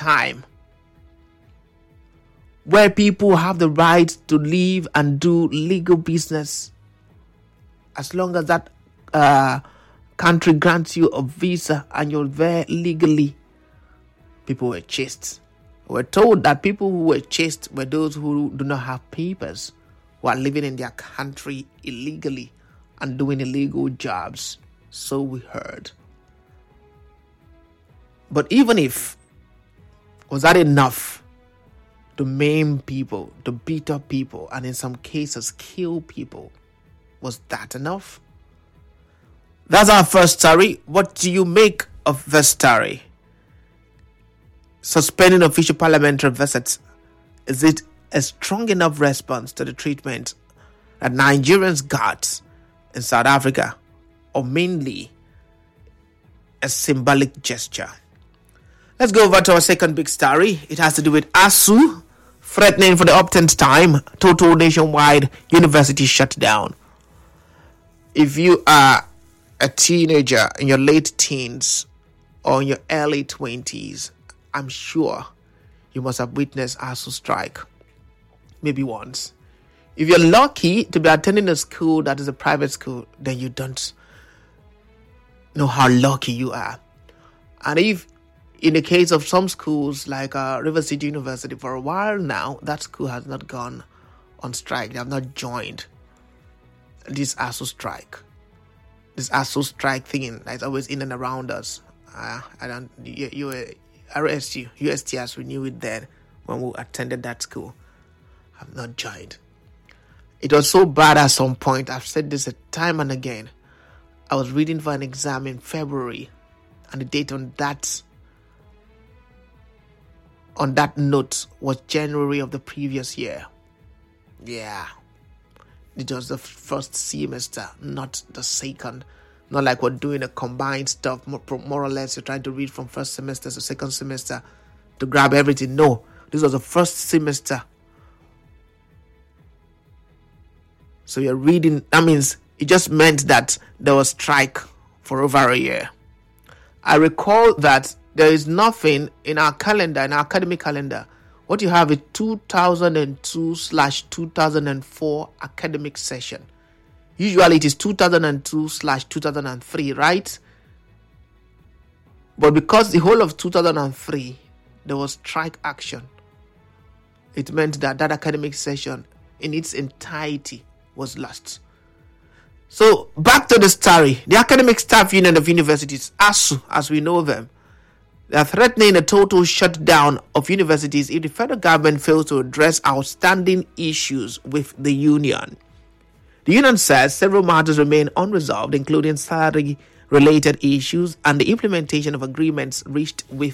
time where people have the right to live and do legal business as long as that country grants you a visa and you're there legally. People were chased. We're told that people who were chased were those who do not have papers, who are living in their country illegally and doing illegal jobs. So we heard. But even if, was that enough to maim people, to beat up people, and in some cases kill people? Was that enough? That's our first story. What do you make of this story? Suspending official parliamentary visits. Is it a strong enough response to the treatment that Nigerians got in South Africa, or mainly a symbolic gesture? Let's go over to our second big story. It has to do with ASUU threatening for the upteenth time total nationwide university shutdown. If you are a teenager in your late teens or in your early 20s, I'm sure you must have witnessed ASUU strike maybe once. If you're lucky to be attending a school that is a private school, then you don't know how lucky you are. And if in the case of some schools like River City University, for a while now, that school has not gone on strike. They have not joined this ASUU strike. This ASUU strike thing that's always in and around us. RSU, UST, as we knew it then when we attended that school, have not joined. It was so bad at some point. I've said this time and again. I was reading for an exam in February, and the date on that note was January of the previous year. Yeah. It was the first semester, not the second. Not like we're doing a combined stuff, more or less. You're trying to read from first semester to second semester to grab everything. No, this was the first semester. So you're reading, that means it just meant that there was strike for over a year. I recall that there is nothing in our calendar, in our academic calendar. What you have is 2002/2004 academic session. Usually it is 2002/2003, right? But because the whole of 2003, there was strike action, it meant that academic session in its entirety was lost. So back to the story. The Academic Staff Union of Universities, ASUU, as we know them, they are threatening a total shutdown of universities if the federal government fails to address outstanding issues with the union. The union says several matters remain unresolved, including salary-related issues and the implementation of agreements reached with